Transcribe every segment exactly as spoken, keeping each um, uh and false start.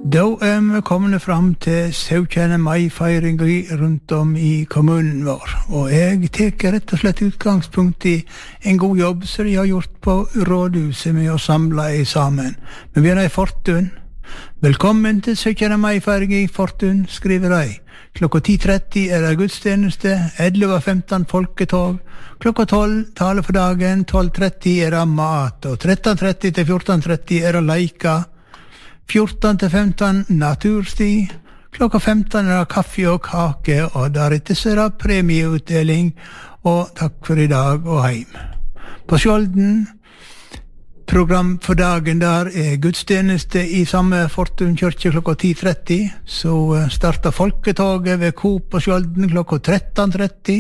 Da er vi kommet fram til syvogtjuende mai-feiring rundt om i kommunen vår, og jeg teker rett og slett utgangspunkt i en god jobb som de har gjort på rådhuset med å samle i sammen. Vi begynner i Fortun. Velkommen til syvogtjuende mai-feiring i Fortun, skriver de. Klokka ti tretti er det gudstjeneste, elleve femten folketog, klokka tolv tale for dagen, tolv tretti er det mat, og tretten tretti til fjorten tretti er det leika, fjorten til femten natursti, klokka femten er det kaffe og kake, og deretter så er det premieutdeling, og takk for i dag og heim. På Skjolden, program for dagen der er gudstjeneste i samme Fortun kyrkje klokka ti tretti, så starter folketoget ved Coop på Skjolden klokka tretten tretti.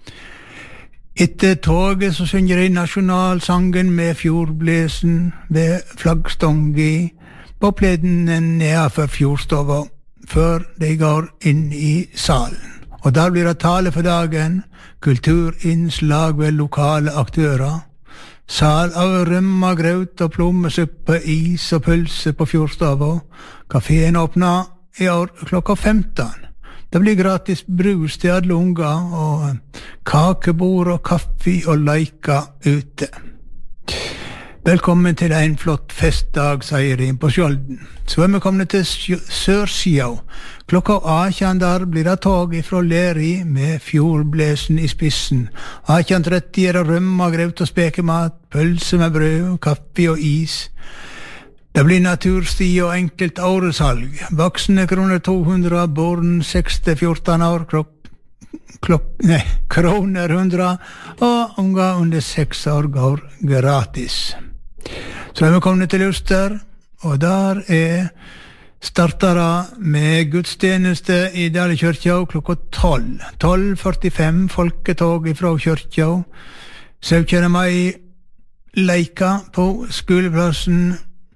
Etter toget så synger de nasjonalsangen med fjordblesen ved flaggstångi, på pleden nedenfor fjordstova, før de går inn i salen. Og der blir det tale for dagen, kulturinnslag ved lokale aktører, sal av rømma, graut og plommesuppe, is og pølse på fjordstova. Kaféen åpner i år klokka femten. Det blir gratis brus til alle unger, og kakebord og kaffe og leika ute. Velkommen til en flott festdag, sier de på Skjolden. Så er vi kommet til Sørsida. Klokka atten der blir det tog fra Leri med fjordblesen i spissen. atten tretti er det rømma, graut og spekemat, pølse med brød, kaffe og is. Det blir natursti og enkelt åresalg. Voksne kroner to hundre, barn seks til fjorten år, klokk Klok, nei, kroner hundre, og unger under seks år går gratis. Så er vi kommet til Luster, og der er startere med gudstjeneste i Dale kyrkja klokka tolv. tolv førtifem folketog fra kyrkja. syvogtjuende mai leika på skoleplassen,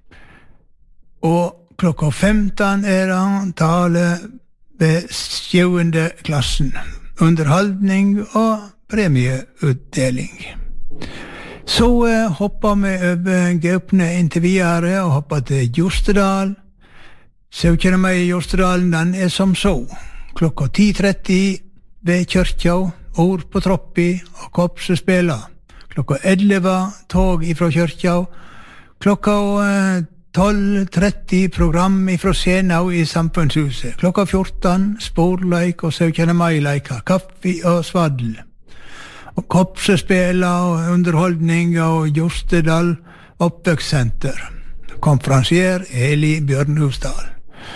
og klokka femten er det tale ved sjuende klassen. Underholdning og premieutdeling. Så eh, hopper vi over Gaupne inntil videre og hopper til Jostedal. syvogtjuende mai i Jostedalen, den er som så. Klokka ti tretti ved kyrkja, ord på troppi og kopse spiller. Klokka elleve tog ifra kyrkja. Klokka eh, tolv tretti program ifra Senau i Samfunnshuset. Klokka fjorten sporleik og syvogtjuende mai-leika, kaffe og svaddel. Og kopsespela og underholdning og Jostedal oppvøkstsenter. Konferansier Eli Bjørnhusdal.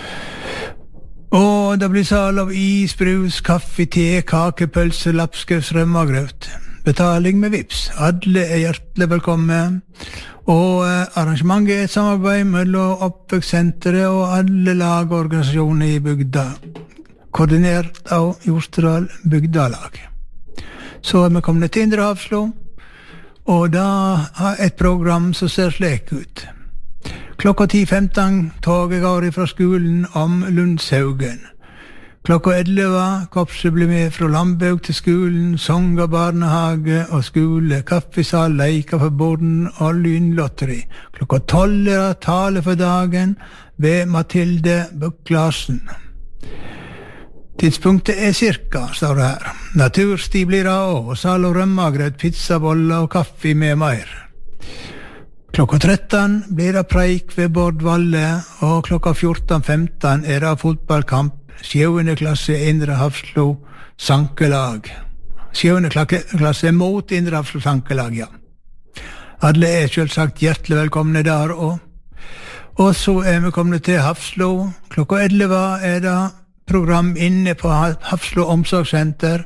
Og det blir sal av is, brus, kaffe, te, kake, pølse, lapskaus, rømmagrøt. Betaling med vips. Alle er hjertelig velkommen. Og eh, arrangementet er et samarbeid mellom oppvøkstsenteret og alle lag og organisasjoner i bygda, koordinert av Jostedal bygdalag. Så er vi kommet til Indre Hafslo, og da har et program som ser slik ut. Klokka ti femten toget går fra skolen om Lundshaugen. Klokka elleve kopse blir med fra Lambaug til skolen, sanger, barnehage og skole, kaffesal, leika for borden og lynlotteri. Klokka tolv er tale for dagen ved Mathilde Bukk-Larsen. Tidspunktet er cirka, står det her. Natursti blir det også, og sal og rømmagrøt, pizzaboller og kaffe med mer. Klokka tretten blir det preik ved Bård Valle, og klokka fjorten femten er det fotballkamp, sjuende klasse Indre Hafslo sankelag. Sjuende klasse mot Indre Hafslo sankelag, ja. Alle er selvsagt hjertelig velkomne der også. Og så er vi kommet til Hafslo. Klokka elleve er det program inne på Hafslo omsorgssenter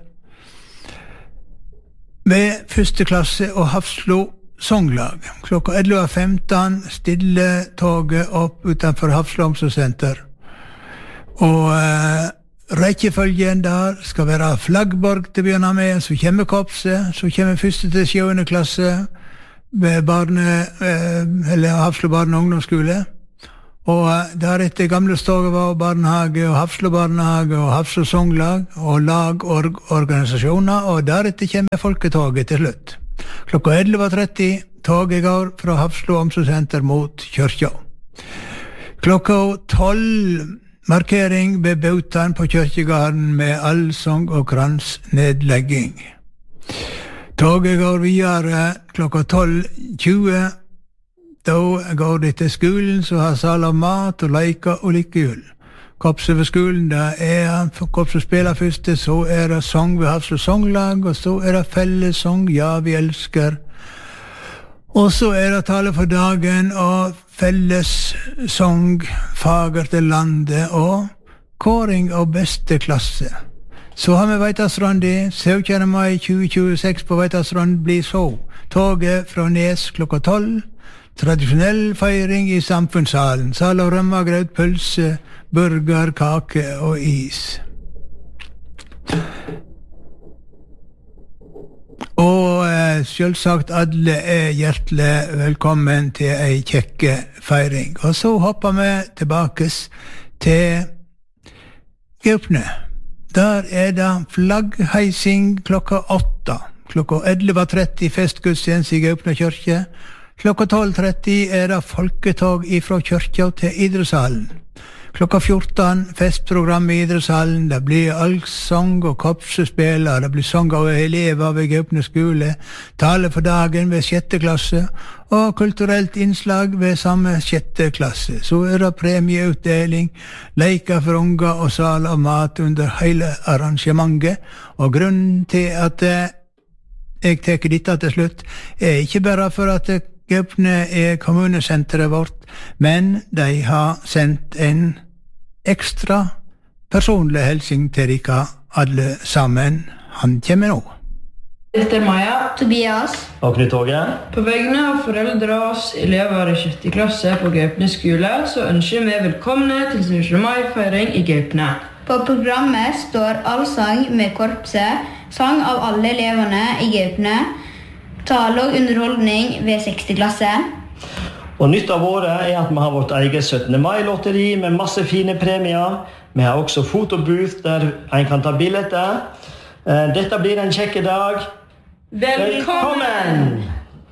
med første klasse og Hafslo songlag. Klokka elleve femten stille toget opp utenfor Hafslo omsorgssenter. Og uh, rekkefølgen der skal være Flaggborg til å begynne med, så kommer Kopse, så kommer første til sjuende klasse ved barne, uh, eller Hafslo barne- og ungdomsskole. Og uh, deretter gamle Stogeva barnehage og Hafslo barnehage og Hafslo songlag og lag og organisasjoner, og deretter kommer folketoget til slutt. Klokka elleve tretti toget går fra Hafslo omsorgssenter mot kyrkja. Klokka tolv markering ved Bautan på Kyrkjegarden med allsang og kransnedlegging. Toget går videre klokka tolv tjue. Da går det til skolen, så har sal av mat og leika og lykkehjul. Korpset ved skolen, da er korpset spiller første, så er det sang ved Hafslo Songlag, og så er det fellessang, ja, vi elsker. Og så er det tale for dagen, og fellessang, fager til landet, og kåring av beste klasse. Så har vi Veitastrand i, syvende mai tjue tjueseks på Veitastrand blir så. Toget fra Nes klokka tolv, tradisjonell feiring i samfunnssalen, sal av rømma, grøt, pølse, burger, kake og is. Og eh, selvsagt alle er hjertelig velkommen til ei kjekke feiring. Og så hopper vi tilbake til Gaupne. Der er det flaggheising klokka åtta. Klokka elleve tretti festgudstjeneste i Gaupne kyrkje. Klokka tolv tretti er det folketog ifra kyrkja til idrettshallen. Klokka fjorten festprogram i idrettshallen. Det blir allsang og korpsspill. Det blir sang av elever ved Gaupne skole. Tale for dagen ved sjette klasse. Og kulturelt innslag ved samme sjette klasse. Så er det premieutdeling, leker for unger og sal av mat under hele arrangementet. Og grunnen til at jeg tar dette til slutt, er ikke bare for at Gaupne er kommunesenteret vårt, men de har sendt en ekstra personlig helsing til dere alle sammen. Han kommer nå. Dette er Maja, Tobias og Knut Åge. På vegne av foreldre og oss elever i sjette klasse på Gaupne skole, så ønsker vi velkomne til syvende mai-feiring i Gaupne. På programmet står allsang med korpset, sang av alle eleverne i Gaupne, tale og underholdning ved sjette klasse. Og nytt av året er at vi har vårt eget syttende mai-lotteri med masse fine premier. Vi har også fotobooth der en kan ta bilder. Dette blir en kjekke dag. Velkommen!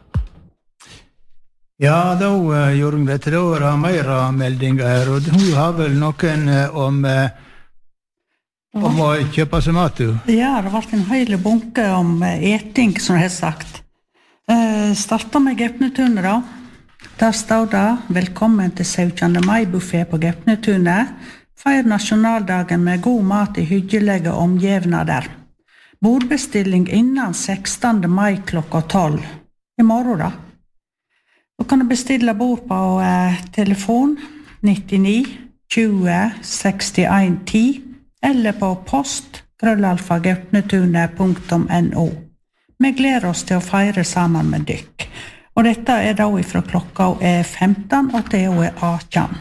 Ja, da uh, gjorde hun dette. Da var det mer meldinger her, og hun har vel noen uh, om, uh, om å kjøpe seg mat, du? Ja, det har vært en hele bunke om uh, eting, som jeg har sagt. Uh, starter med Gaupnetunet da. Der står det, velkommen til syvende mai-buffet på Gaupnetunet. Feir nasjonaldagen med god mat i hyggelige omgivnader. Bordbestilling innen sekstende mai klokka tolv. I morgen da. Du kan bestille bord på uh, telefon nittini tjue sekstién ti eller på post krøllalfa gaupnetunet punktum no. Vi gleder oss til å feire sammen med dykk. Og dette er da fra klokka er femten og til og er atten.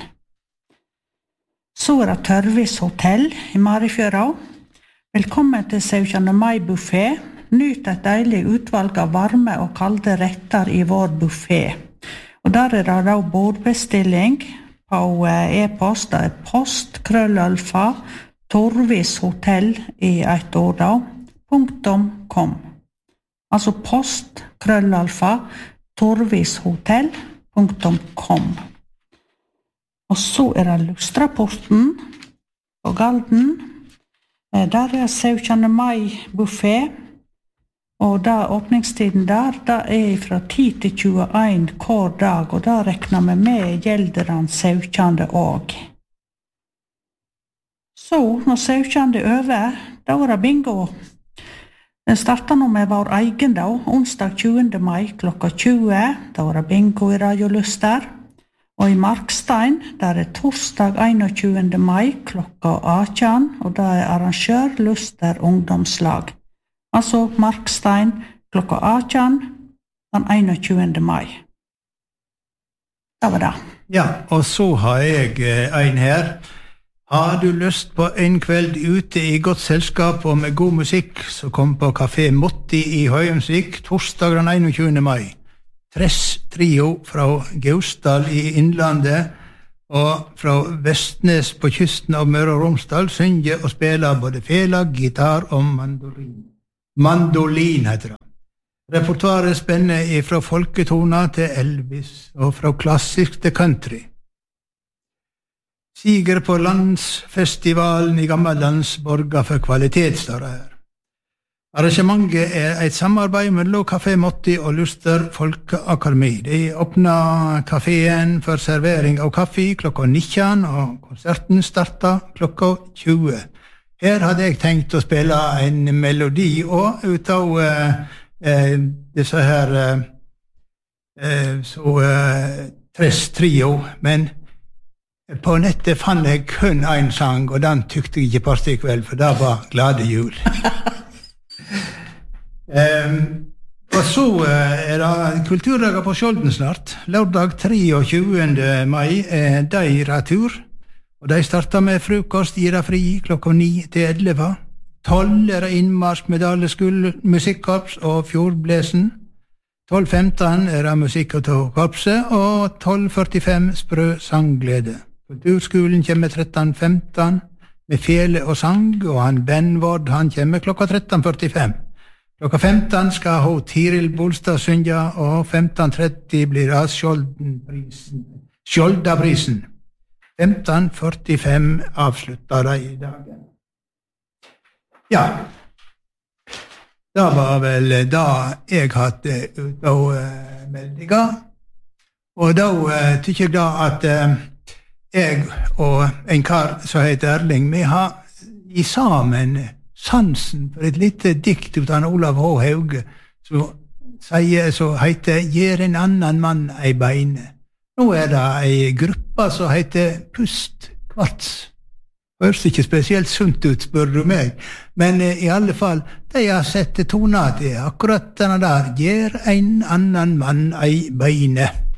Så er det Tørvis hotell i Marifjøra. Velkommen til syvende mai-buffet. Nyt et deilig utvalg av varme og kalde retter i vår buffet. Og der er det da bordbestilling på e-post. Det er post krøllalfa Torvis hotell i et ord da, punktum kom. Altså post krøllalfa torvishotell punktum kom. Og så er det Lustraporten på Galden. Der er syvende mai-buffet, og da åpningstiden der, da er fra ti til tjueen hver dag, og da rekner vi med gjelderen syvende òg. Så, når syvende er over, da var det bingo. Den starter nå med vår egen da, onsdag tjuende mai klokka tjue, da var det bingo i Radio Luster. Og i Markstein, der er torsdag einogtjuende mai klokka atten, og da er arrangør Luster ungdomslag. Altså Markstein klokka atten, den einogtjuende mai. Det var det. Ja, og så har jeg en her. Har du lyst på en kveld ute i godt selskap og med god musikk, så kom på Café Motti i Høyemsvik torsdag den einogtjuende mai. Tress trio fra Gausdal i Innlandet og fra Vestnes på kysten av Møre og Romsdal synger og spiller både fela, gitar og mandolin. Mandolin heter det. Repertoaret spenner fra folketoner til Elvis og fra klassisk til country. Siger på landsfestivalen i Gammellands borger for kvalitet, står det her. Arrangementet er et samarbeid mellom Kafé Motti og Luster Folkeakademi. De åpner kaféen for servering av kaffe klokka nitten, og konserten starter klokka tjue. Her hadde jeg tenkt å spille en melodi og ut av uh, uh, disse her uh, uh, så uh, Tres Trio, men på nettet fant jeg kun en sang, og den tykte jeg ikke passet i kveld, for det var Glade jul. Um, og så uh, er det kulturdager på Skjolden snart. Lørdag treogtjugende mai er de retur, og de starter med frokost, gir det fri klokka ni til elleve. tolv er det innmarsk med Daleskull musikkorps og Fjordblesen. tolv femten er det musikk av korpset, og tolv førtifem sprø sangglede. Kulturskolen kommer tretten femten med fele og sang, og han Benvord, han kommer klokka tretten førtifem. Klokka femten skal hun Tiril Bolstad synge, og femten tretti blir det Skjoldenprisen. Skjoldaprisen. femten førtifem avslutter de i dagen. Ja, det var vel da jeg hadde ut av uh, meldinger, og da uh, tykker jeg da at uh, jeg og en kar som heter Erling, vi har i sammen sansen for et lite dikt ut av Olav H. Hauge, som sier, så heter «Gjer en annan mann ei beine». Nå er det ei gruppe som heter Pust Kvarts. Høres ikke spesielt sunt ut, spør du meg, men eh, i alle fall, de har sett toner til akkurat denne der «Gjer en annan mann ei beine».